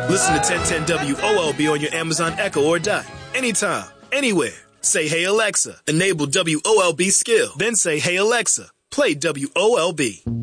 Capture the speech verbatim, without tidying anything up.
Listen to ten ten W O L B on your Amazon Echo or Dot. Anytime, anywhere. Say, hey Alexa, enable W O L B skill. Then say, hey Alexa, play W O L B.